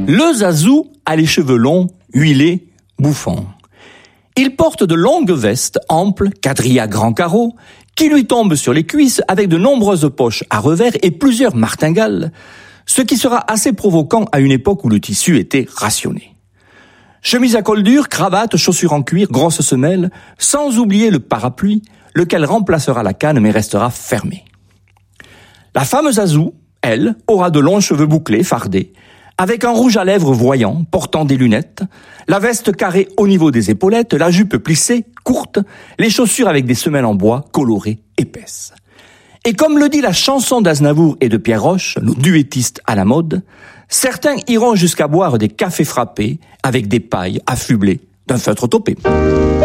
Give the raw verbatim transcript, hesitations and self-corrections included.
Le Zazou a les cheveux longs, huilés, bouffants. Il porte de longues vestes amples, quadrillées à grands carreaux, qui lui tombent sur les cuisses avec de nombreuses poches à revers et plusieurs martingales, ce qui sera assez provoquant à une époque où le tissu était rationné. Chemise à col dur, cravate, chaussures en cuir, grosses semelles, sans oublier le parapluie, lequel remplacera la canne mais restera fermé. La femme Zazou, elle, aura de longs cheveux bouclés, fardés, avec un rouge à lèvres voyant, portant des lunettes, la veste carrée au niveau des épaulettes, la jupe plissée, courte, les chaussures avec des semelles en bois, colorées, épaisses. Et comme le dit la chanson d'Aznavour et de Pierre Roche, nos duettistes à la mode, certains iront jusqu'à boire des cafés frappés avec des pailles affublées d'un feutre topé.